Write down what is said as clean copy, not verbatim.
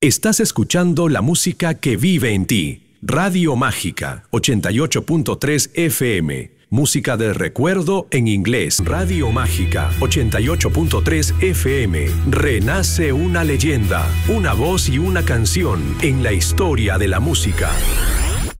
Estás escuchando la música que vive en ti. Radio Mágica, 88.3 FM. Música de recuerdo en inglés. Radio Mágica, 88.3 FM. Renace una leyenda, una voz y una canción en la historia de la música.